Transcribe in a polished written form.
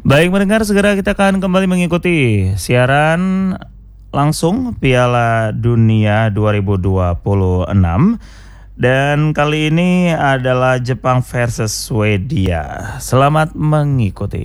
Baik mendengar, segera kita akan kembali mengikuti siaran langsung Piala Dunia 2026. Dan kali ini adalah Jepang versus Swedia. Selamat mengikuti.